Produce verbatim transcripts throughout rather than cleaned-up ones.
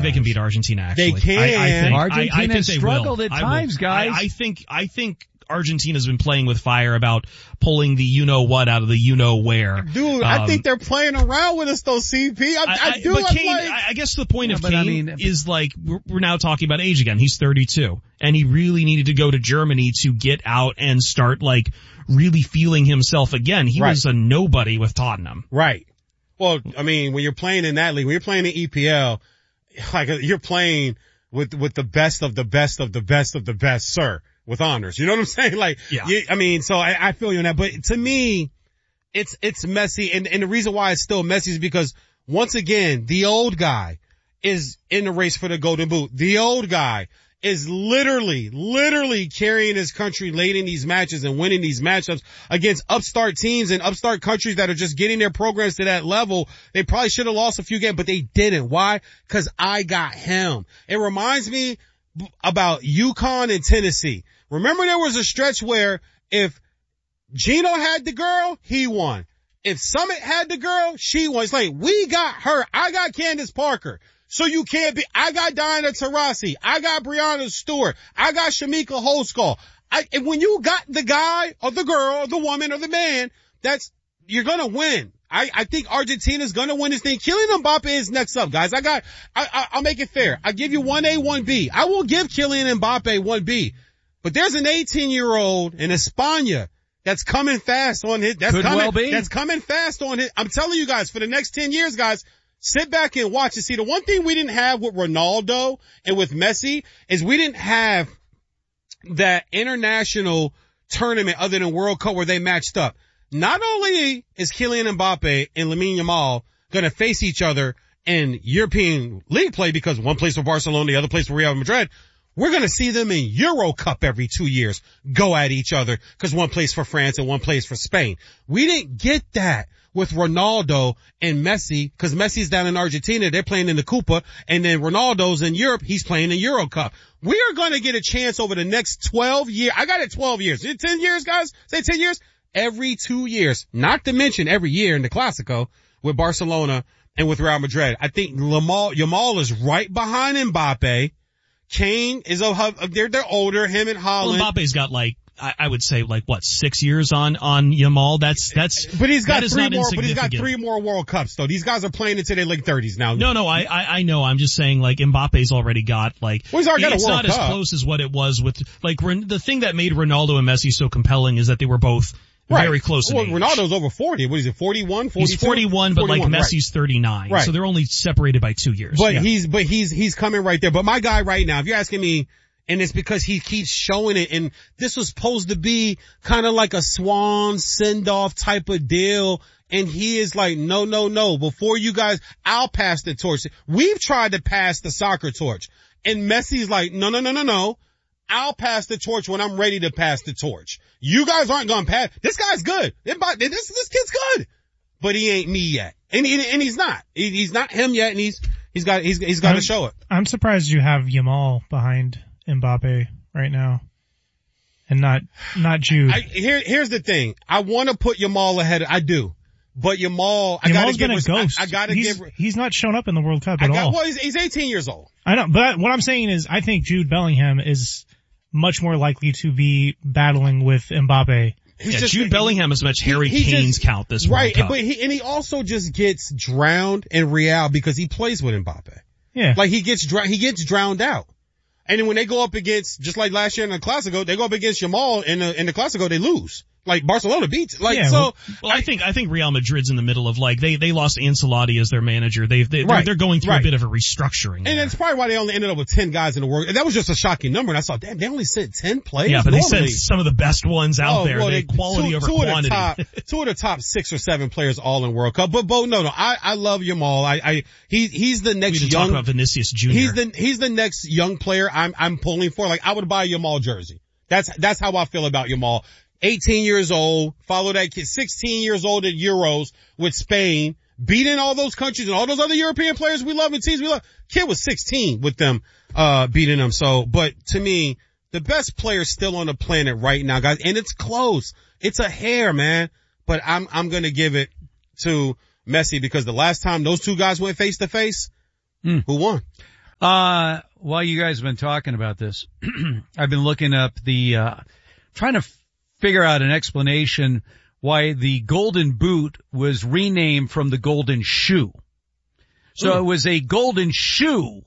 they can beat Argentina, actually. They can. I, I think, Argentina I, I think they struggled will. at I times, will. guys. I, I think, I think Argentina's been playing with fire about pulling the you-know-what out of the you-know-where. Dude, um, I think they're playing around with us though, C P. I, I, I do. But I'm Kane, like, I, I guess the point Yeah, of but I Kane mean- is like, we're, we're now talking about age again. He's thirty-two. And he really needed to go to Germany to get out and start like really feeling himself again. He Right. was a nobody with Tottenham. right. Well, I mean, when you're playing in that league, when you're playing in E P L, like you're playing with, with the best of the best of the best of the best, sir, with honors. You know what I'm saying? Like, Yeah. you, I mean, so I, I feel you on that, but to me, it's, it's messy. And, and the reason why it's still messy is because once again, the old guy is in the race for the golden boot. The old guy is literally, literally carrying his country late in these matches and winning these matchups against upstart teams and upstart countries that are just getting their programs to that level. They probably should have lost a few games, but they didn't. Why? Cause I got him. It reminds me about UConn and Tennessee. Remember there was a stretch where if Gino had the girl, he won. If Summit had the girl, she won. It's like, we got her. I got Candace Parker. So you can't be, I got Diana Taurasi. I got Brianna Stewart. I got Shamika Holskull. I, and when you got the guy or the girl or the woman or the man, that's, you're gonna win. I, I think Argentina's gonna win this thing. Kylian Mbappe is next up, guys. I got, I, I, I'll make it fair. I give you one A, one B. I will give Kylian Mbappe one B. But there's an eighteen year old in España that's coming fast on his, that's Could coming, well be. that's coming fast on his, I'm telling you guys, for the next ten years, guys, sit back and watch and see. The one thing we didn't have with Ronaldo and with Messi is we didn't have that international tournament other than World Cup where they matched up. Not only is Kylian Mbappe and Lamine Yamal going to face each other in European League play because one plays for Barcelona, the other plays for Real Madrid, we're going to see them in Euro Cup every two years go at each other because one plays for France and one plays for Spain. We didn't get that with Ronaldo and Messi because Messi's down in Argentina. They're playing in the Copa, and then Ronaldo's in Europe. He's playing in Euro Cup. We are going to get a chance over the next twelve years. I got it twelve years. Is it ten years, guys? Say ten years? Every two years. Not to mention every year in the Clásico with Barcelona and with Real Madrid. I think Yamal, Yamal is right behind Mbappe. Kane is a, they're, they're older, him and Haaland. Well, Mbappe's got like, I, I would say like what, six years on, on Yamal. That's, that's, but he's got that is three not more, but he's got insignificant. three more World Cups though. These guys are playing into their late thirties now. No, no, I, I, I know. I'm just saying like Mbappe's already got like, Well, he's already got a it's World not Cup. as close as what it was with, like, Ren- the thing that made Ronaldo and Messi so compelling is that they were both Right. very close in Well, age. Ronaldo's over forty. What is it, forty-one, forty-two? He's forty-one, but like forty-one, right. Messi's thirty-nine. Right. So they're only separated by two years. But Yeah. he's, but he's, he's coming right there. But my guy right now, if you're asking me, and it's because he keeps showing it, and this was supposed to be kind of like a swan send-off type of deal, and he is like, no, no, no, before you guys, I'll pass the torch. We've tried to pass the soccer torch, and Messi's like, no, no, no, no, no. I'll pass the torch when I'm ready to pass the torch. You guys aren't gonna pass. This guy's good. This, this kid's good. But he ain't me yet. And, and, and he's not. He, he's not him yet, and he's, he's got, he's, he's got to show it. I'm surprised you have Yamal behind Mbappe right now. And not, not Jude. I, here, here's the thing. I want to put Yamal ahead. I do. But Yamal, I gotta Yamal's give, been a res- ghost. I, I gotta he's, give, he's not shown up in the World Cup I at got, all. well, he's, he's eighteen years old. I know, but what I'm saying is I think Jude Bellingham is much more likely to be battling with Mbappe. He's Yeah, just, Jude Bellingham has much Harry he Kane's just- count this right, World Cup. but he, and he also just gets drowned in Real because he plays with Mbappe. Yeah. Like he gets, dr- he gets drowned out. And then when they go up against, just like last year in the Clásico, they go up against Yamal in the, in the Clásico, they lose. Like Barcelona beats. Like, Yeah, so. well- Well, I think I think Real Madrid's in the middle of like they they lost Ancelotti as their manager. They they Right, they're, they're going through right. a bit of a restructuring. And there. that's probably why they only ended up with ten guys in the world. And that was just a shocking number. And I saw, damn, they only sent ten players. Yeah, but they normally. sent some of the best ones out Oh, there. well, They they- quality two, over two quantity. Of the top, two of the top six or seven players all in World Cup. But Bo, no, no, I, I love Yamal. I, I, he, he's the we next need to talk young, about Vinicius Junior he's the, he's the next young player I'm, I'm pulling for. Like I would buy a Yamal jersey. That's, that's how I feel about Yamal. eighteen years old, follow that kid, sixteen years old at Euros with Spain, beating all those countries and all those other European players we love and teams we love. Kid was sixteen with them, uh, beating them. So, but to me, the best player still on the planet right now, guys, and it's close. It's a hair, man. But I'm, I'm gonna give it to Messi because the last time those two guys went face to face, who won? Uh, while you guys have been talking about this, I've been looking up the, uh, trying to f- figure out an explanation why the Golden Boot was renamed from the Golden Shoe. So Ooh. It was a Golden Shoe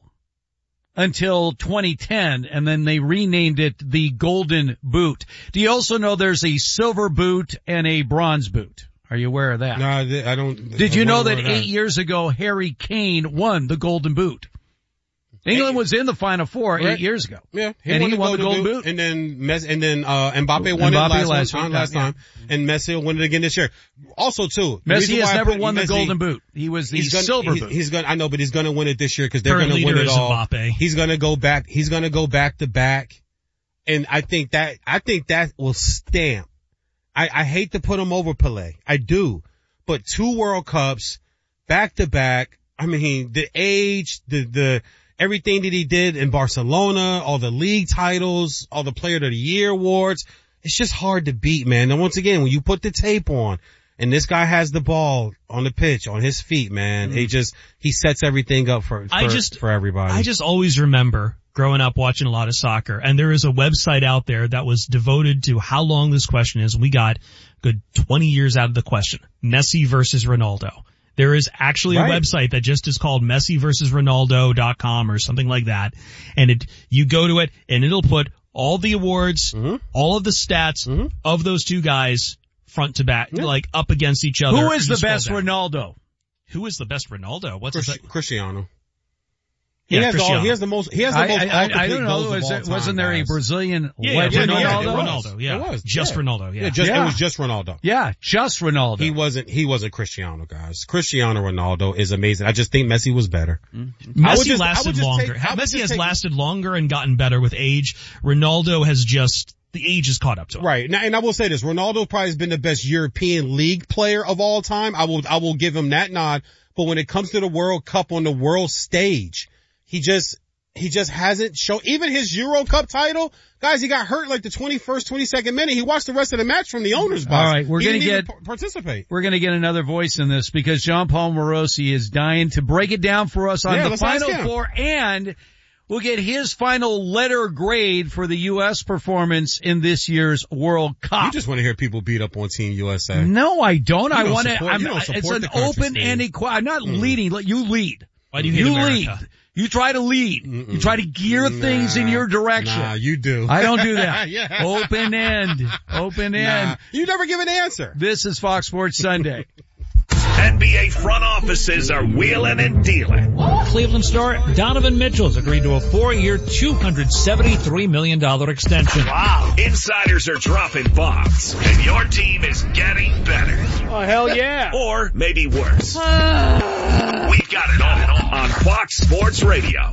until twenty ten, and then they renamed it the Golden Boot. Do you also know there's a silver boot and a bronze boot? Are you aware of that? No, I don't. Did I you know that that. eight years ago, Harry Kane won the Golden Boot? England was in the Final Four right. eight years ago. Yeah, he and won he the won Golden the Golden Boot, Boot. and then Messi, and then uh Mbappe won Mbappe it last, last, time, time, last yeah. time, and Messi will win it again this year. Also, too, Messi has never won Messi, the Golden Boot. He was the gonna, silver he, boot. He's gonna, I know, but he's gonna win it this year because they're Current gonna win it all. Mbappe. He's gonna go back. He's gonna go back to back, and I think that I think that will stamp. I, I hate to put him over Pelé. I do, but two World Cups back to back. I mean, the age, the the. Everything that he did in Barcelona, all the league titles, all the Player of the Year awards, it's just hard to beat, man. And once again, when you put the tape on and this guy has the ball on the pitch, on his feet, man, mm-hmm. he just, he sets everything up for, for, I just, for everybody. I just always remember growing up watching a lot of soccer, and there is a website out there that was devoted to how long this question is. We got a good twenty years out of the question. Messi versus Ronaldo. There is actually a right. website that just is called Messi versus Ronaldo dot com or something like that. And it, you go to it and it'll put all the awards, mm-hmm. all of the stats mm-hmm. of those two guys front to back, yeah. like up against each other. Who is the best down. Ronaldo? Who is the best Ronaldo? What's Christi- Cristiano. He Yeah, has Cristiano. all, he has the most, he has the I, most I, I, I don't know. Was it, wasn't there guys. a Brazilian yeah, legend? Yeah, Ronaldo? Yeah, Ronaldo. Yeah. It was. Just yeah. Ronaldo. Yeah. yeah, just, yeah. It was just Ronaldo. Yeah, just Ronaldo. He wasn't, he wasn't Cristiano, guys. Cristiano Ronaldo is amazing. I just think Messi was better. Mm-hmm. Messi just, lasted longer. Take, Messi has take, lasted longer and gotten better with age. Ronaldo has just, the age has caught up to him. Right. Now, and I will say this, Ronaldo probably has been the best European League player of all time. I will, I will give him that nod. But when it comes to the World Cup on the world stage, he just, He just hasn't shown, even his Euro Cup title, guys, he got hurt like the twenty-first, twenty-second minute. He watched the rest of the match from the owner's box. All right, we're going to get, participate. We're going to get another voice in this because Jean-Paul Morosi is dying to break it down for us on yeah, the Final Four, and we'll get his final letter grade for the U S performance in this year's World Cup. You just want to hear people beat up on Team U S A. No, I don't. You I don't want to, support, I'm, it's an open-ended question. I'm not mm. leading. You lead. Why do you hate you America? lead. You try to lead. Mm-mm. You try to gear nah, things in your direction. Nah, you do. I don't do that. yeah. Open end. Open end. Nah, you never give an answer. This is Fox Sports Sunday. N B A front offices are wheeling and dealing. Cleveland star Donovan Mitchell's agreed to a four-year, two hundred seventy-three million dollars extension. Wow. Insiders are dropping bombs, and your team is getting better. Oh, hell yeah. Or maybe worse. We've got it all on Fox Sports Radio.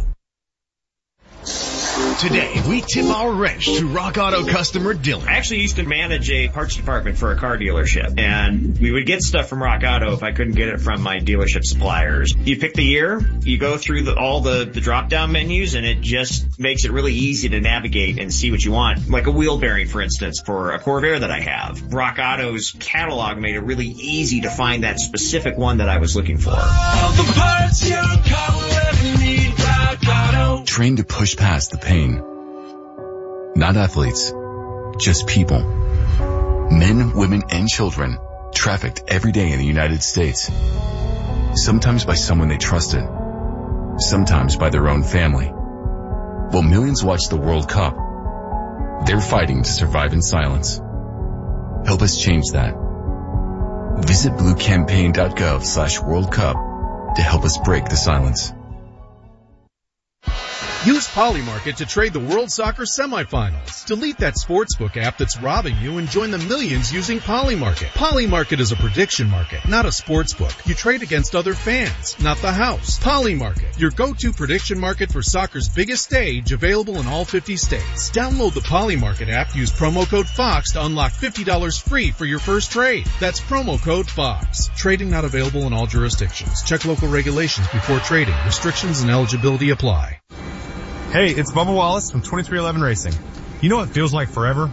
Today, we tip our wrench to Rock Auto customer Dylan. I actually used to manage a parts department for a car dealership, and we would get stuff from Rock Auto if I couldn't get it from my dealership suppliers. You pick the year, you go through the, all the, the drop-down menus, and it just makes it really easy to navigate and see what you want. Like a wheel bearing, for instance, for a Corvair that I have. Rock Auto's catalog made it really easy to find that specific one that I was looking for. All the parts your car will ever need, Rock Auto. Trained to push past the pain. Not athletes, just people. Men, women, and children trafficked every day in the United States. Sometimes by someone they trusted. Sometimes by their own family. While millions watch the World Cup, they're fighting to survive in silence. Help us change that. Visit bluecampaign.gov slash World Cup to help us break the silence. Use Polymarket to trade the World Soccer semifinals. Delete that sportsbook app that's robbing you and join the millions using Polymarket. Polymarket is a prediction market, not a sportsbook. You trade against other fans, not the house. Polymarket, your go-to prediction market for soccer's biggest stage, available in all fifty states. Download the Polymarket app, use promo code FOX to unlock fifty dollars free for your first trade. That's promo code FOX. Trading not available in all jurisdictions. Check local regulations before trading. Restrictions and eligibility apply. Hey, it's Bubba Wallace from twenty-three eleven Racing. You know what feels like forever?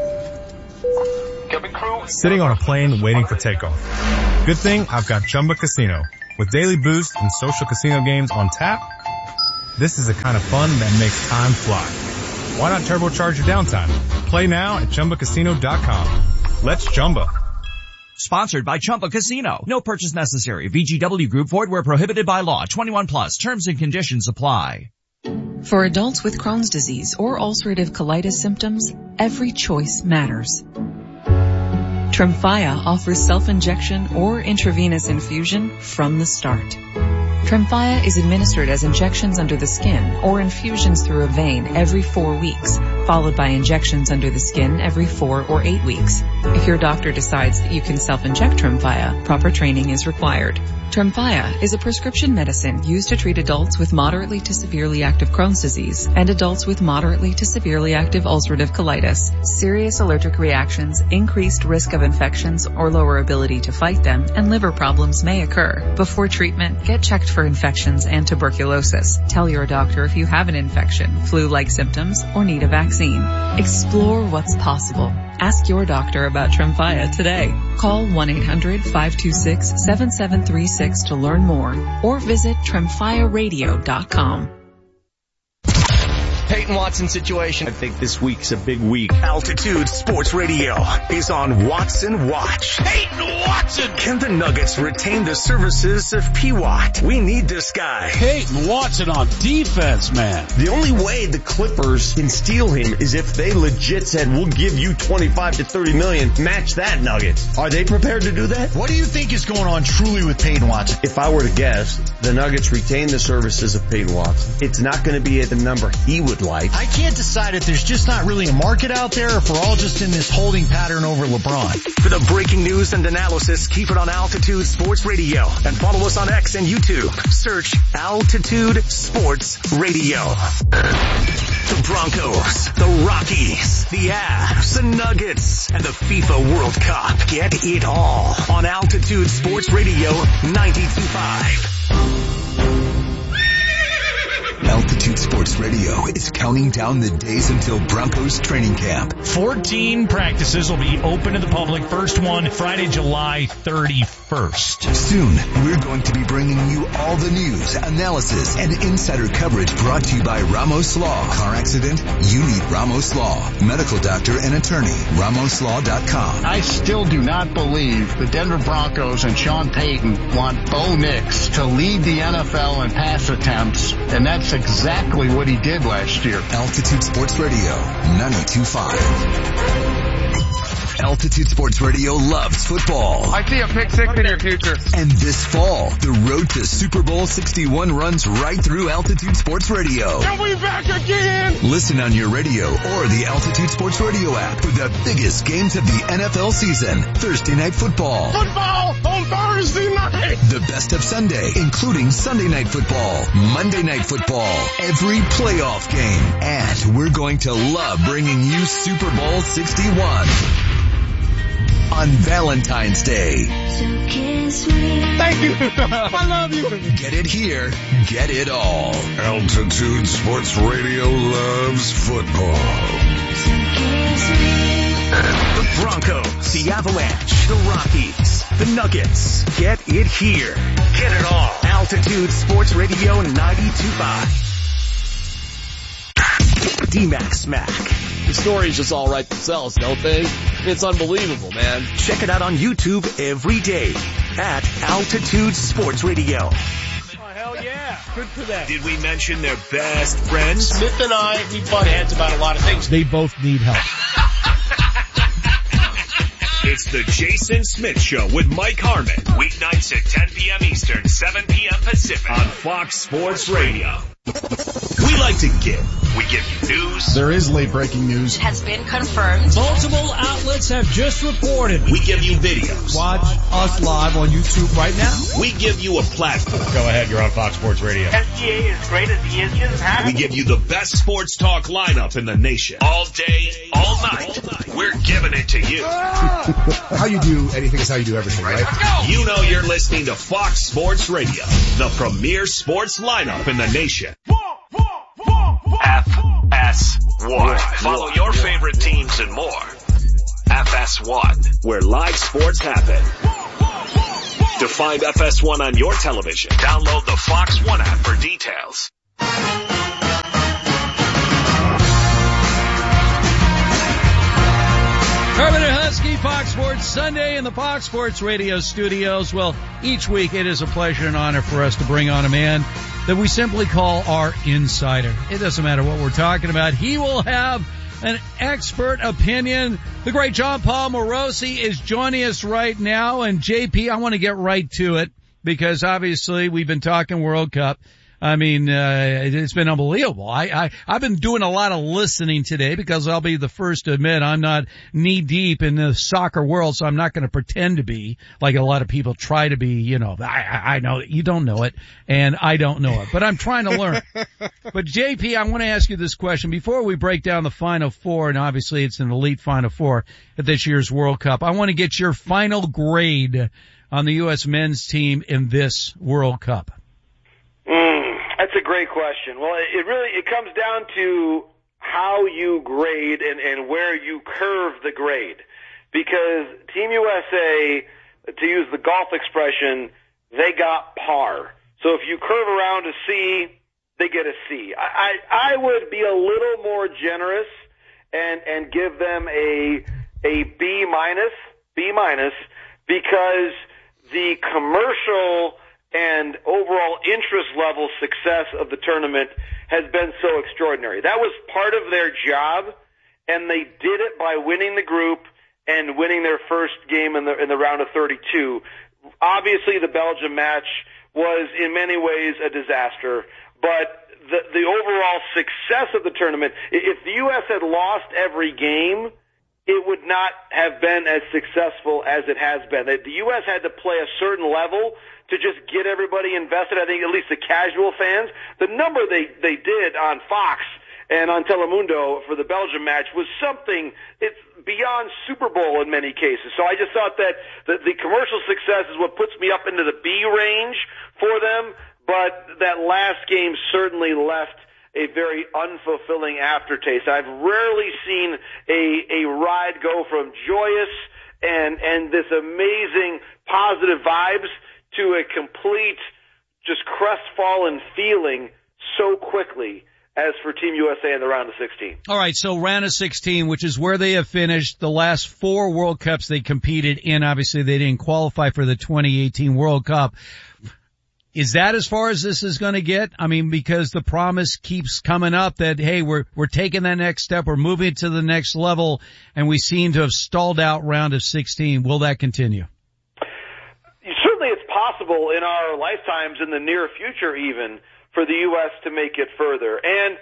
Sitting on a plane waiting for takeoff. Good thing I've got Chumba Casino. With daily boost and social casino games on tap, This is the kind of fun that makes time fly. Why not turbocharge your downtime? Play now at Chumba Casino dot com. Let's Chumba. Sponsored by Chumba Casino. No purchase necessary. V G W Group. Void where prohibited by law. twenty-one plus. Terms and conditions apply. For adults with Crohn's disease or ulcerative colitis symptoms, every choice matters. Tremfya offers self-injection or intravenous infusion from the start. Tremfya is administered as injections under the skin or infusions through a vein every four weeks, followed by injections under the skin every four or eight weeks. If your doctor decides that you can self-inject Tremfya, proper training is required. Tremfya is a prescription medicine used to treat adults with moderately to severely active Crohn's disease and adults with moderately to severely active ulcerative colitis. Serious allergic reactions, increased risk of infections or lower ability to fight them, and liver problems may occur. Before treatment, get checked for infections and tuberculosis. Tell your doctor if you have an infection, flu-like symptoms, or need a vaccine. Explore what's possible. Ask your doctor about Tremfya today. Call one eight hundred five two six seven seven three six to learn more or visit tremfya radio dot com. Peyton Watson situation. I think this week's a big week. Altitude Sports Radio is on Watson Watch. Peyton Watson! Can the Nuggets retain the services of P. Watt? We need this guy. Peyton Watson on defense, man. The only way the Clippers can steal him is if they legit said, we'll give you twenty-five to thirty million, match that Nuggets. Are they prepared to do that? What do you think is going on truly with Peyton Watson? If I were to guess, the Nuggets retain the services of Peyton Watson. It's not going to be at the number he would like. I can't decide if there's just not really a market out there or if we're all just in this holding pattern over LeBron. For the breaking news and analysis, keep it on Altitude Sports Radio and follow us on X and YouTube. Search Altitude Sports Radio. The Broncos, the Rockies, the Avs, the Nuggets, and the FIFA World Cup. Get it all on Altitude Sports Radio ninety-two point five. Altitude Sports Radio is counting down the days until Broncos training camp. fourteen practices will be open to the public. First one Friday, July thirty-first. Soon, we're going to be bringing you all the news, analysis, and insider coverage brought to you by Ramos Law. Car accident? You need Ramos Law. Medical doctor and attorney. Ramos Law dot com. I still do not believe the Denver Broncos and Sean Payton want Bo Nix to lead the N F L in pass attempts, and that's exactly what he did last year. Altitude Sports Radio, ninety-two point five. Altitude Sports Radio loves football. I see a pick six in your future. And this fall, the road to Super Bowl sixty-one runs right through Altitude Sports Radio. And we back again! Listen on your radio or the Altitude Sports Radio app for the biggest games of the N F L season. Thursday Night Football. Football on Thursday night! The best of Sunday, including Sunday Night Football, Monday Night Football, every playoff game. And we're going to love bringing you Super Bowl sixty-one. On Valentine's Day. So kiss me. Thank you. I love you. Get it here. Get it all. Altitude Sports Radio loves football. So kiss me. The Broncos, the Avalanche, the Rockies, the Nuggets. Get it here. Get it all. Altitude Sports Radio ninety-two point five. D-Mac Smack. The stories just all write themselves, don't they? It's unbelievable, man. Check it out on YouTube every day at Altitude Sports Radio. Oh, hell yeah. Good for them. Did we mention their best friends? Smith and I, we butt heads about a lot of things. They both need help. It's the Jason Smith Show with Mike Harmon. Weeknights at ten p.m. Eastern, seven p.m. Pacific on Fox Sports Radio. We like to give. We give you news. There is late breaking news. Has been confirmed. Multiple outlets have just reported. We give you videos. Watch us live on YouTube right now. We give you a platform. Go ahead, you're on Fox Sports Radio. S G A is great as he is just happy. We give you the best sports talk lineup in the nation. All day, all night. All night. We're giving it to you. How you do anything is how you do everything, right? You know you're listening to Fox Sports Radio, the premier sports lineup in the nation. F S one. Follow your favorite teams and more. F S one, where live sports happen. To find F S one on your television, download the Fox One app for details. Urban and Husky, Fox Sports Sunday in the Fox Sports Radio studios. Well, each week it is a pleasure and honor for us to bring on a man that we simply call our insider. It doesn't matter what we're talking about. He will have an expert opinion. The great John Paul Morosi is joining us right now. And J P, I want to get right to it because obviously we've been talking World Cup. I mean, uh, it's been unbelievable. I, I, I've been doing a lot of listening today because I'll be the first to admit I'm not knee deep in the soccer world, so I'm not going to pretend to be like a lot of people try to be, you know, I, I know you don't know it and I don't know it, but I'm trying to learn. But J P, I want to ask you this question before we break down the Final Four, and obviously it's an elite Final Four at this year's World Cup. I want to get your final grade on the U S men's team in this World Cup. Mm, that's a great question. Well, it really, it comes down to how you grade and, and where you curve the grade. Because Team U S A, to use the golf expression, they got par. So if you curve around a C, they get a C. I, I, I would be a little more generous and, and give them a, a B minus, B minus, because the commercial and overall interest level success of the tournament has been so extraordinary. That was part of their job, and they did it by winning the group and winning their first game in the in the round of thirty-two. Obviously, the Belgium match was in many ways a disaster, but the the overall success of the tournament, if the U S had lost every game, it would not have been as successful as it has been. The U S had to play a certain level to just get everybody invested. I think at least the casual fans, the number they, they did on Fox and on Telemundo for the Belgium match was something, it's beyond Super Bowl in many cases. So I just thought that the, the commercial success is what puts me up into the B range for them, but that last game certainly left a very unfulfilling aftertaste. I've rarely seen a, a ride go from joyous and, and this amazing positive vibes to a complete, just crestfallen feeling so quickly as for Team U S A in the round of sixteen. All right, so round of sixteen, which is where they have finished the last four World Cups they competed in. Obviously, they didn't qualify for the twenty eighteen World Cup. Is that as far as this is going to get? I mean, because the promise keeps coming up that, hey, we're we're taking that next step, we're moving to the next level, and we seem to have stalled out round of sixteen. Will that continue? Certainly it's possible in our lifetimes, in the near future even, for the U S to make it further. And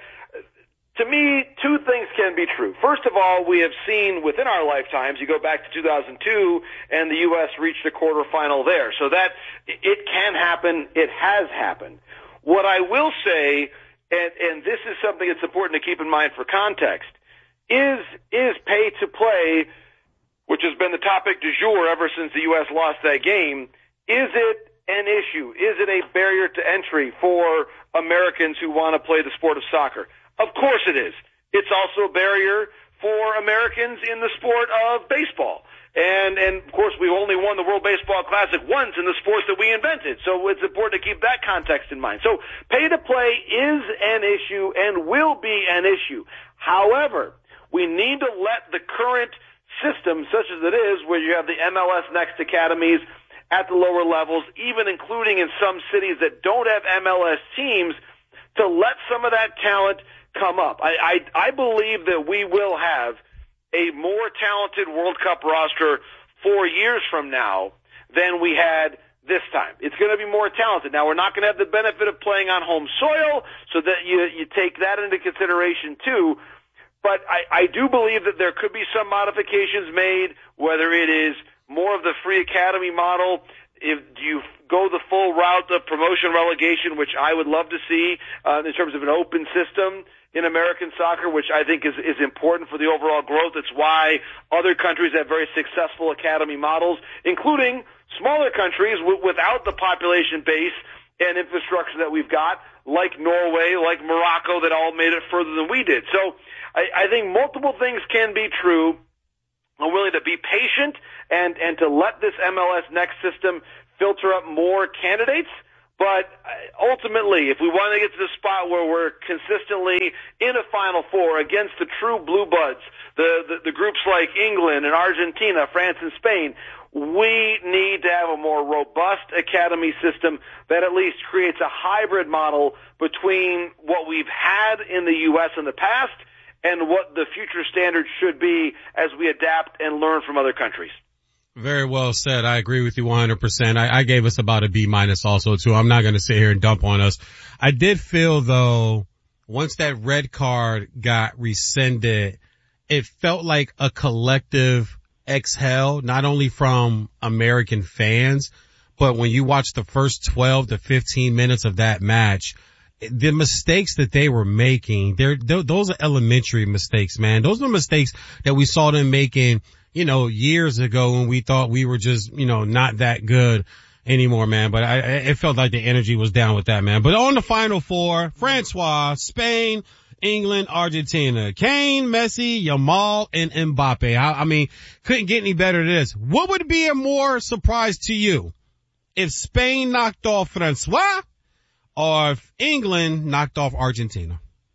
to me, two things can be true. First of all, we have seen within our lifetimes, you go back to two thousand two, and the U S reached a quarterfinal there. So that, it can happen, it has happened. What I will say, and, and this is something that's important to keep in mind for context, is, is pay to play, which has been the topic du jour ever since the U S lost that game, is it an issue? Is it a barrier to entry for Americans who want to play the sport of soccer? Of course it is. It's also a barrier for Americans in the sport of baseball. And, and of course we've only won the World Baseball Classic once in the sports that we invented. So it's important to keep that context in mind. So pay to play is an issue and will be an issue. However, we need to let the current system, such as it is, where you have the M L S Next academies at the lower levels, even including in some cities that don't have M L S teams, to let some of that talent come up. I, I, I believe that we will have a more talented World Cup roster four years from now than we had this time. It's going to be more talented. Now, we're not going to have the benefit of playing on home soil, so that you, you take that into consideration too. But I, I do believe that there could be some modifications made, whether it is more of the free academy model, if you go the full route of promotion relegation, which I would love to see uh, in terms of an open system in American soccer, which I think is, is important for the overall growth. It's why other countries have very successful academy models, including smaller countries w- without the population base and infrastructure that we've got, like Norway, like Morocco, that all made it further than we did. So I, I think multiple things can be true. I'm willing to be patient and, and to let this M L S Next system filter up more candidates. But ultimately, if we want to get to the spot where we're consistently in a Final Four against the true blue buds, the, the, the groups like England and Argentina, France and Spain, we need to have a more robust academy system that at least creates a hybrid model between what we've had in the U S in the past and what the future standards should be as we adapt and learn from other countries. Very well said. I agree with you one hundred percent. I, I gave us about a B minus also too. I'm not going to sit here and dump on us. I did feel though, once that red card got rescinded, it felt like a collective exhale, not only from American fans, but when you watch the first twelve to fifteen minutes of that match, the mistakes that they were making, they're, they're, those are elementary mistakes, man. Those are mistakes that we saw them making, you know, years ago when we thought we were just, you know, not that good anymore, man. But I, it felt like the energy was down with that, man. But on the Final Four, Francois, Spain, England, Argentina, Kane, Messi, Yamal, and Mbappe. I, I mean, couldn't get any better than this. What would be a more surprise to you if Spain knocked off Francois or if England knocked off Argentina?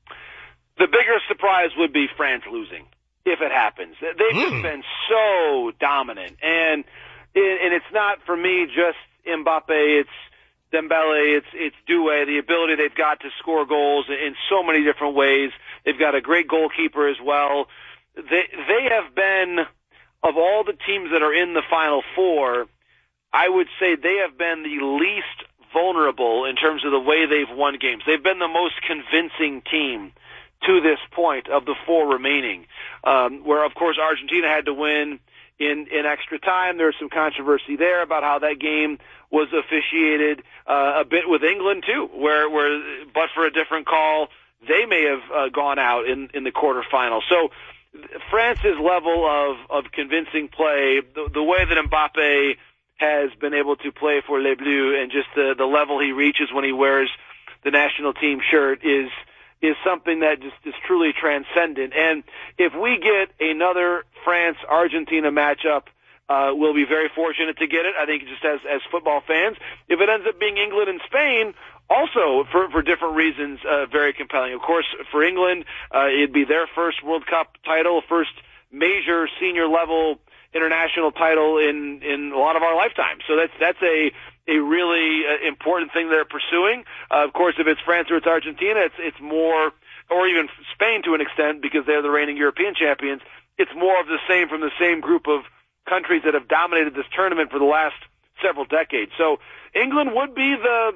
The bigger surprise would be France losing. If it happens, they've just mm. been so dominant, and and it's not for me just Mbappe, it's Dembele, it's it's Doué, the ability they've got to score goals in so many different ways. They've got a great goalkeeper as well. They they have been, of all the teams that are in the Final Four, I would say they have been the least vulnerable in terms of the way they've won games. They've been the most convincing team to this point of the four remaining, um, where of course Argentina had to win in, in extra time. There's some controversy there about how that game was officiated, uh, a bit with England too, where, where, but for a different call, they may have uh, gone out in, in the quarterfinal. So France's level of, of convincing play, the, the way that Mbappe has been able to play for Les Bleus and just the, the level he reaches when he wears the national team shirt is, is something that just is truly transcendent. And if we get another France-Argentina matchup, uh, we'll be very fortunate to get it. I think just as, as football fans. If it ends up being England and Spain, also for, for different reasons, uh, very compelling. Of course, for England, uh, it'd be their first World Cup title, first major senior level international title in, in a lot of our lifetimes. So that's, that's a, a really uh, important thing they're pursuing. Uh, of course, if it's France or it's Argentina, it's, it's more, or even Spain to an extent, because they're the reigning European champions, it's more of the same from the same group of countries that have dominated this tournament for the last several decades. So England would be the,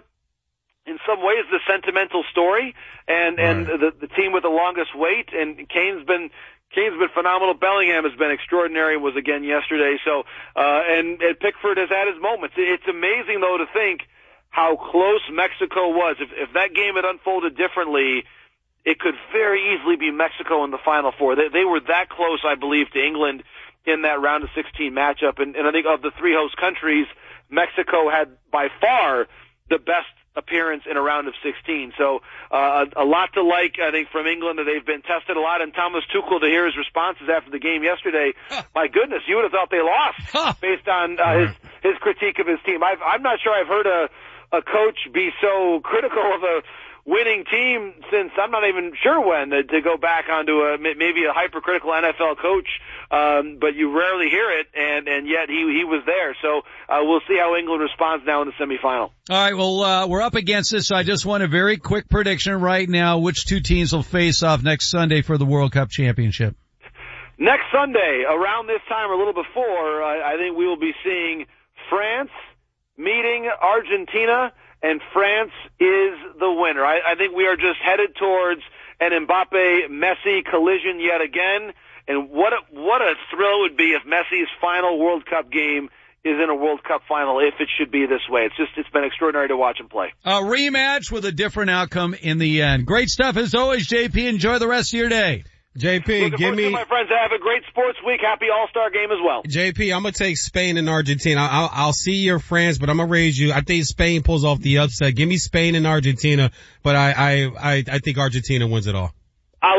in some ways, the sentimental story, and, right. and the, the team with the longest wait, and Kane's been, Kane's been phenomenal. Bellingham has been extraordinary, was again yesterday. So, uh, and, and Pickford has had his moments. It's amazing though to think how close Mexico was. If, if that game had unfolded differently, it could very easily be Mexico in the Final Four. They, they were that close, I believe, to England in that round of sixteen matchup. And, and I think of the three host countries, Mexico had by far the best appearance in a round of sixteen. So uh, a, a lot to like, I think, from England. That they've been tested a lot. And Thomas Tuchel, to hear his responses after the game yesterday, huh. my goodness, you would have thought they lost huh. based on uh, his his critique of his team. I've, I'm not sure I've heard a a coach be so critical of a winning team since I'm not even sure when, to, to go back onto a maybe a hypercritical N F L coach, um, but you rarely hear it, and, and yet he he was there. So uh, we'll see how England responds now in the semifinal. All right, well, uh, we're up against this, so I just want a very quick prediction right now. Which two teams will face off next Sunday for the World Cup championship? Next Sunday, around this time or a little before, I, I think we will be seeing France meeting Argentina, and France is the winner. I, I think we are just headed towards an Mbappe-Messi collision yet again. And what a, what a thrill it would be if Messi's final World Cup game is in a World Cup final, if it should be this way. It's just, it's been extraordinary to watch him play. A rematch with a different outcome in the end. Great stuff as always, J P. Enjoy the rest of your day. J P, Looking give me, to my friends, have a great sports week. Happy All-Star game as well. J P, I'm gonna take Spain and Argentina. I'll, I'll see your France, but I'm gonna raise you. I think Spain pulls off the upset. Give me Spain and Argentina, but I, I, I, I think Argentina wins it all. I love it, V J.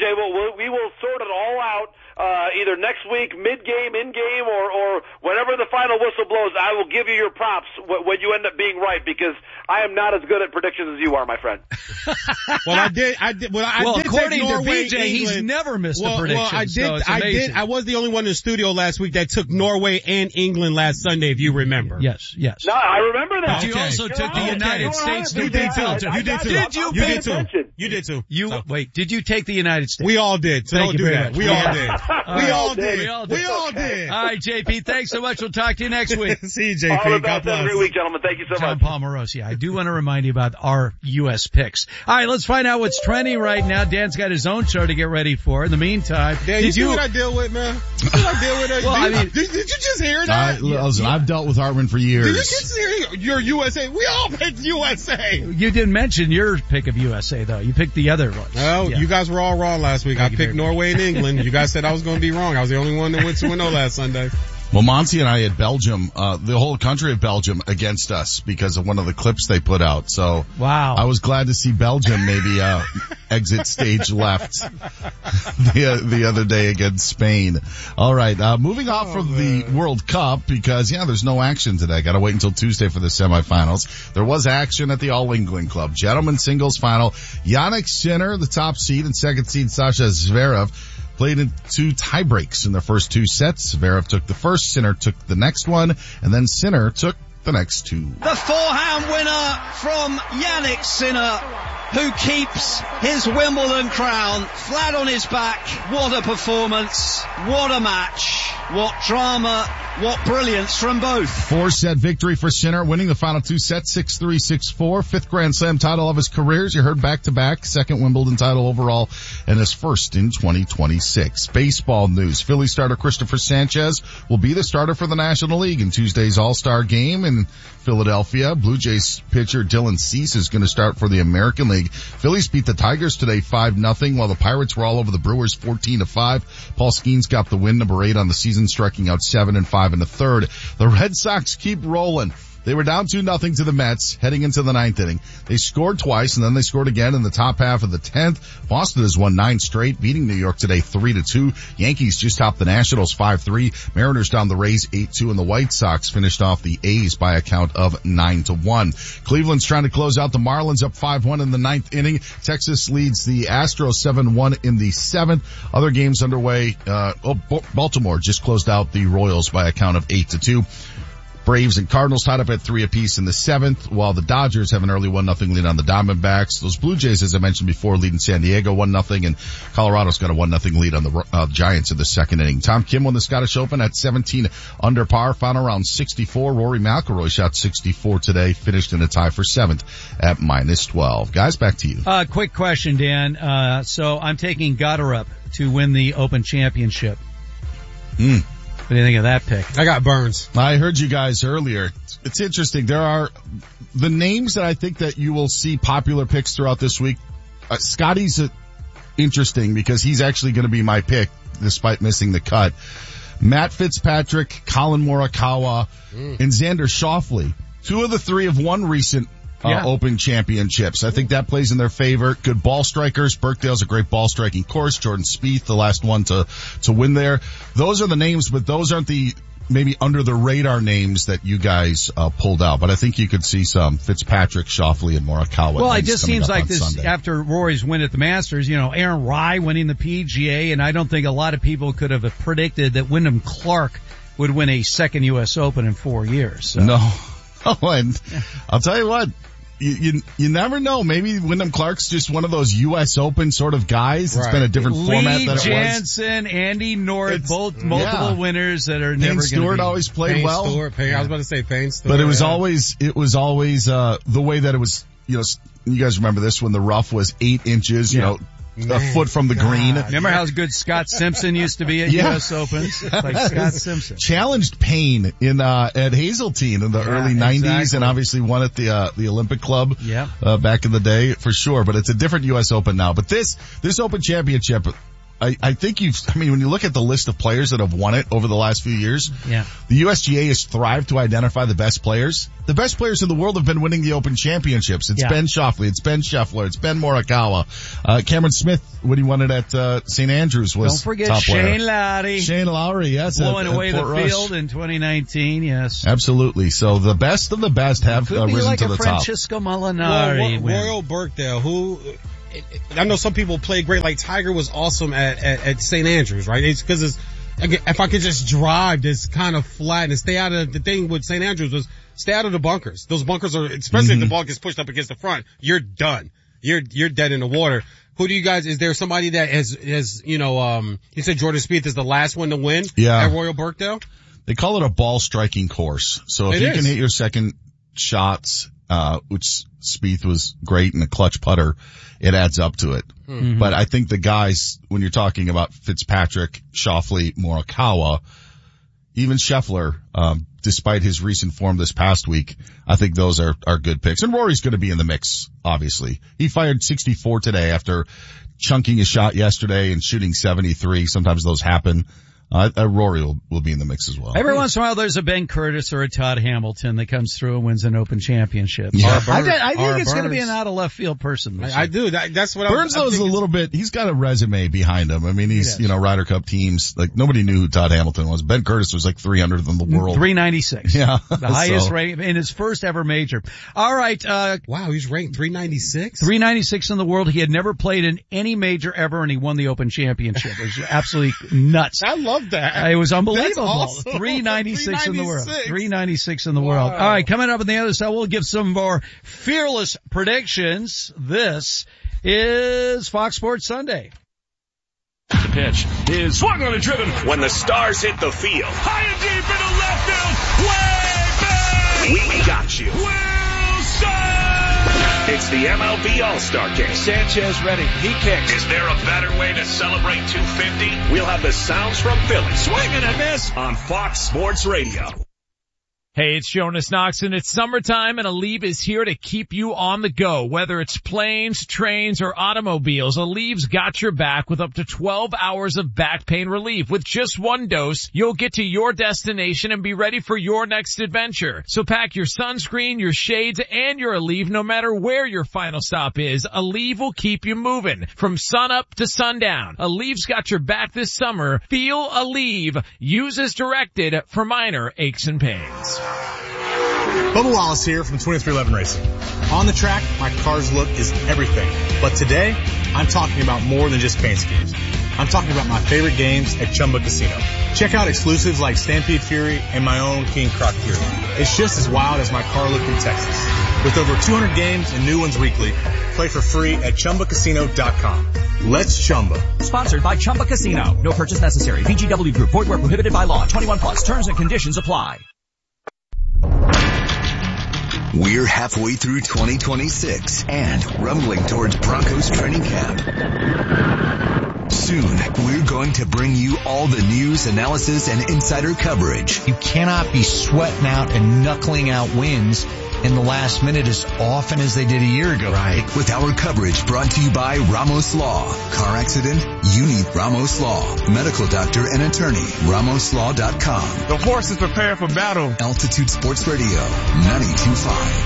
Jay. We'll, we'll, we will sort it all out. Uh, either next week, mid-game, in-game, or, or whenever the final whistle blows, I will give you your props when you end up being right, because I am not as good at predictions as you are, my friend. Well, I did, I did, well, I well, did according take Norway, to B J, England. he's never missed well, a prediction. Well, I did, so it's I amazing. did, I was the only one in the studio last week that took Norway and England last Sunday, if you remember. Yes, yes. No, I remember that. But you Okay. also You're took the right. United You're States. right. You did too. I- You I did got too. you. Did you I'm You paying did too. attention. You did too. You, So. wait, did you take the United States? We all did. So Thank don't you do very that. much. We Yeah. all did. All We right. all did. We all did. We all did. All right, J P, thanks so much. We'll talk to you next week. See you, J P. All the God best. Have a bless. great week, gentlemen. Thank you so John much. Palmarosi. I do want to remind you about our U S picks. All right, let's find out what's trending right now. Dan's got his own show to get ready for. In the meantime, Dan, did you see you? what I deal with, man? You see what I deal with? Well, I mean- did, did you just hear I, that? listen, I've dealt with Hartman for Did you years. just hear your U S A? We all picked U S A. You didn't mention your pick of U S A though. You picked the other ones. Well, Yeah. you guys were all wrong last week. Thank I you picked very much. Norway and England. You guys said I was going to be wrong. I was the only one that went two and oh last Sunday. Well, Monty and I had Belgium, uh, the whole country of Belgium against us because of one of the clips they put out. So Wow. I was glad to see Belgium maybe, uh, exit stage left the, the other day against Spain. All right. Uh, moving off Oh, from the World Cup because yeah, there's no action today. Got to wait until Tuesday for the semifinals. There was action at the All England Club Gentlemen's Singles Final. Yannick Sinner, the top seed, and second seed Sasha Zverev played in two tie breaks in the first two sets. Zverev took the first, Sinner took the next one, and then Sinner took the next two. The forehand winner from Yannick Sinner, who keeps his Wimbledon crown flat on his back. What a performance. What a match. What drama. What brilliance from both. Four set victory for Sinner, winning the final two sets, six three, six four. Fifth Grand Slam title of his careers. You heard back to back. Second Wimbledon title overall and his first in twenty twenty-six. Baseball news. Philly starter Christopher Sanchez will be the starter for the National League in Tuesday's All-Star game in Philadelphia. Blue Jays pitcher Dylan Cease is going to start for the American League. Phillies beat the Tigers today five nothing while the Pirates were all over the Brewers fourteen to five. Paul Skeens got the win, number eight on the season, striking out seven and five in the third. The Red Sox keep rolling. They were down two nothing to the Mets heading into the ninth inning. They scored twice and then they scored again in the top half of the tenth. Boston has won nine straight, beating New York today three to two. Yankees just topped the Nationals five three. Mariners down the Rays eight two, and the White Sox finished off the A's by a count of nine to one. Cleveland's trying to close out the Marlins, up five one in the ninth inning. Texas leads the Astros seven one in the seventh. Other games underway. Uh, oh, Baltimore just closed out the Royals by a count of eight to two. Braves and Cardinals tied up at three apiece in the seventh, while the Dodgers have an early one nothing lead on the Diamondbacks. Those Blue Jays, as I mentioned before, leading San Diego one nothing, and Colorado's got a one nothing lead on the uh, Giants in the second inning. Tom Kim won the Scottish Open at seventeen under par, final round sixty-four. Rory McIlroy shot sixty-four today, finished in a tie for seventh at minus twelve. Guys, back to you. Uh, quick question, Dan. Uh, so I'm taking Gotterup to win the Open Championship. Hmm. What do you think of that pick? I got Burns. I heard you guys earlier. It's interesting. There are the names that I think that you will see popular picks throughout this week. Uh, Scotty's uh, interesting because he's actually going to be my pick despite missing the cut. Matt Fitzpatrick, Colin Morikawa, mm. and Xander Schauffele. Two of the three have won recent Uh, yeah. Open championships. I think that plays in their favor. Good ball strikers. Birkdale's a great ball striking course. Jordan Spieth, the last one to, to win there. Those are the names, but those aren't the maybe under the radar names that you guys, uh, pulled out. But I think you could see some Fitzpatrick, Schauffele, and Morikawa. Well, it just seems like this, Sunday. After Rory's win at the Masters, you know, Aaron Rai winning the P G A, and I don't think a lot of people could have predicted that Wyndham Clark would win a second U S Open in four years. So. No. Oh, and I'll tell you what. You, you, you never know. Maybe Wyndham Clark's just one of those U S Open sort of guys. It's right. been a different Lee format than it was. Jansen, Andy North, it's, both multiple yeah. winners that are Payne never going to Stewart be. always played Payne well. Stewart, Payne, yeah. I was about to say Payne Stewart. But it was yeah. always, it was always, uh, the way that it was, you know, you guys remember this when the rough was eight inches, you yeah. know, Man, a foot from the God. green. Remember how good Scott Simpson used to be at yeah. U S Opens? Like Scott Simpson. Challenged Payne in, uh, at Hazeltine in the yeah, early nineties exactly. and obviously won at the, uh, the Olympic Club. Yeah. Uh, back in the day for sure. But it's a different U S Open now. But this, this Open Championship, I, I think you've, I mean, when you look at the list of players that have won it over the last few years, yeah. the U S G A has thrived to identify the best players. The best players in the world have been winning the Open Championships. It's Yeah. Ben Shoffley, it's Ben Scheffler, it's Ben Morikawa. Uh, Cameron Smith, when he won it at, uh, Saint Andrews was Don't forget top player. Shane Lowry. Shane Lowry, yes. Blowing at, at away Fort the Rush. field in twenty nineteen, yes. Absolutely. So the best of the best have Could uh, be risen like to a the Francisco top. Molinari. Well, Royal Burkdale, who, it, it, I know some people play great, like Tiger was awesome at, at, at Saint Andrews, right? It's cause it's, again, if I could just drive this kind of flat and stay out of, the thing with Saint Andrews was stay out of the bunkers. Those bunkers are, especially Mm-hmm. if the ball gets pushed up against the front, you're done. You're, you're dead in the water. Who do you guys, is there somebody that has, has, you know, um, you said Jordan Spieth is the last one to win Yeah. at Royal Burkdale? They call it a ball striking course. So if It you is. can hit your second shots, uh, which Spieth was great in a clutch putter, it adds up to it. Mm-hmm. But I think the guys, when you're talking about Fitzpatrick, Schauffele, Morikawa, even Scheffler, um, despite his recent form this past week, I think those are, are good picks. And Rory's going to be in the mix, obviously. He fired sixty-four today after chunking a shot yesterday and shooting seventy-three. Sometimes those happen. Uh, uh, Rory will, will be in the mix as well. Every once in a while, there's a Ben Curtis or a Todd Hamilton that comes through and wins an Open Championship. Yeah. I, Burns- I think Or it's going to be Burns. an out of left field person. This I, I year. do. That, that's what Burns I'm, I'm though is a thinking. little bit, he's got a resume behind him. I mean, he's, He you know, Ryder Cup teams, like nobody knew who Todd Hamilton was. Ben Curtis was like three hundredth in the world. three ninety-six. Yeah. The highest So- rating in his first ever major. All right, uh, Wow, he's ranked three ninety-six? three ninety-six in the world. He had never played in any major ever and he won the Open Championship. It was absolutely nuts. I love that. Uh, It was unbelievable. That's awesome. three ninety-six in the world. three ninety-six. three ninety-six in the world. Wow. All right, coming up on the other side, we'll give some more fearless predictions. This is Fox Sports Sunday. The pitch is swung on and driven when the Stars hit the field. High and deep into left field. Way back. We, we got you. Wilson. It's the M L B All-Star Game. Sanchez ready. He kicks. Is there a better way to celebrate two fifty? We'll have the sounds from Philly. Swing and a miss. On Fox Sports Radio. Hey, it's Jonas Knox, and it's summertime, and Aleve is here to keep you on the go. Whether it's planes, trains, or automobiles, Aleve's got your back with up to twelve hours of back pain relief. With just one dose, you'll get to your destination and be ready for your next adventure. So pack your sunscreen, your shades, and your Aleve no matter where your final stop is. Aleve will keep you moving from sun up to sundown. Aleve's got your back this summer. Feel Aleve. Use as directed for minor aches and pains. Bubba Wallace here from twenty-three eleven Racing. On the track, my car's look is everything. But today, I'm talking about more than just paint schemes. I'm talking about my favorite games at Chumba Casino. Check out exclusives like Stampede Fury and my own King Croc Fury. It's just as wild as my car look in Texas. With over two hundred games and new ones weekly, play for free at Chumba Casino dot com. Let's Chumba. Sponsored by Chumba Casino. No purchase necessary. V G W Group. Void where prohibited by law. twenty-one plus. Terms and conditions apply. We're halfway through twenty twenty-six and rumbling towards Broncos training camp. Soon, we're going to bring you all the news, analysis, and insider coverage. You cannot be sweating out and knuckling out wins in the last minute as often as they did a year ago. Right. With our coverage brought to you by Ramos Law. Car accident? You need Ramos Law. Medical doctor and attorney. Ramos Law dot com. The horse is prepared for battle. Altitude Sports Radio, ninety-two point five.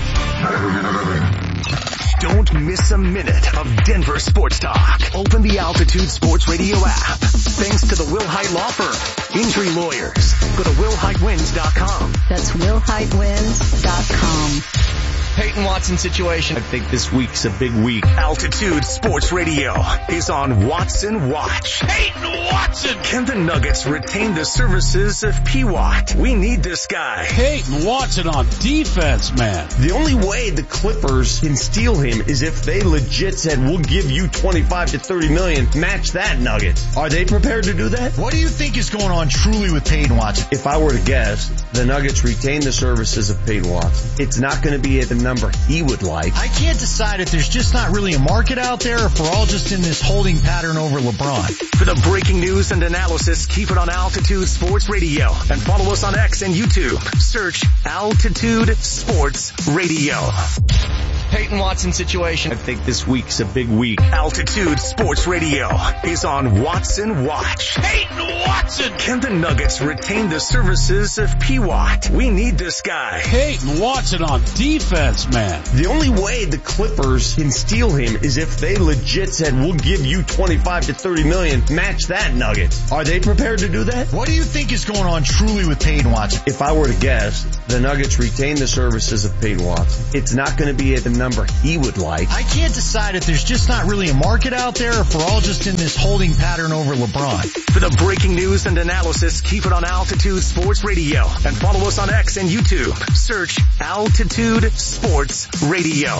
Don't miss a minute of Denver sports talk. Open the Altitude Sports Radio app. Thanks to the Will Hite Law Firm. Injury lawyers. Go to will hite wins dot com. That's will hite wins dot com. Peyton Watson situation. I think this week's a big week. Altitude Sports Radio is on Watson Watch. Peyton Watson. Can the Nuggets retain the services of P. Watt? We need this guy. Peyton Watson on defense, man. The only way the Clippers can steal him is if they legit said, we'll give you twenty-five to thirty million. Match that, Nuggets. Are they prepared to do that? What do you think is going on truly with Peyton Watson? If I were to guess, the Nuggets retain the services of Peyton Watson. It's not going to be at the number he would like. I can't decide if there's just not really a market out there or if we're all just in this holding pattern over LeBron. For the breaking news and analysis, keep it on Altitude Sports Radio and follow us on X and YouTube. Search Altitude Sports Radio. Peyton Watson situation. I think this week's a big week. Altitude Sports Radio is on Watson Watch. Peyton Watson! Can the Nuggets retain the services of P W A T? We need this guy. Peyton Watson on defense, man. The only way the Clippers can steal him is if they legit said, we'll give you twenty-five to thirty million, match that Nuggets. Are they prepared to do that? What do you think is going on truly with Peyton Watson? If I were to guess, the Nuggets retain the services of Peyton Watson. It's not going to be at the number he would like. I can't decide if there's just not really a market out there or if we're all just in this holding pattern over LeBron. For the breaking news and analysis, keep it on Altitude Sports Radio and follow us on X and YouTube. Search Altitude Sports Radio.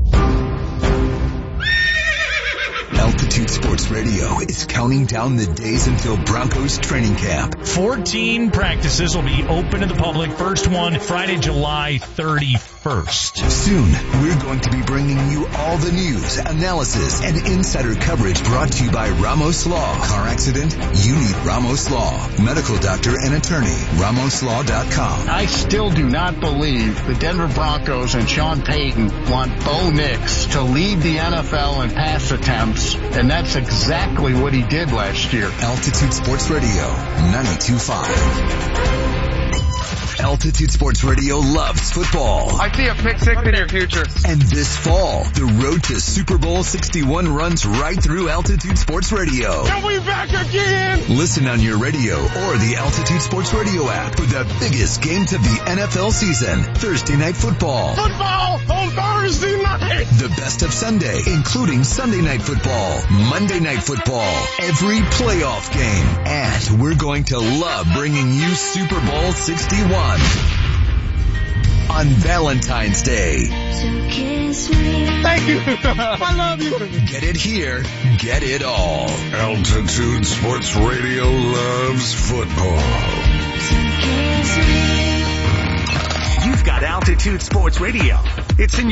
Altitude Sports Radio is counting down the days until Broncos training camp. fourteen practices will be open to the public. First one Friday, July thirty-first. Soon, we're going to be bringing you all the news, analysis, and insider coverage brought to you by Ramos Law. Car accident? You need Ramos Law. Medical doctor and attorney. Ramos Law dot com. I still do not believe the Denver Broncos and Sean Payton want Bo Nix to lead the N F L in pass attempts, and that's exactly what he did last year. Altitude Sports Radio, ninety-two point five. Altitude Sports Radio loves football. I see a pick six in your future. And this fall, the road to Super Bowl sixty-one runs right through Altitude Sports Radio. Are we back again? Listen on your radio or the Altitude Sports Radio app for the biggest games of the N F L season. Thursday Night Football. Football on Thursday night. The best of Sunday, including Sunday Night Football, Monday Night Football, every playoff game. And we're going to love bringing you Super Bowl sixty-one. On Valentine's Day. So kiss me. Thank you. I love you. Get it here. Get it all. Altitude Sports Radio loves football. You've got Altitude Sports Radio. It's in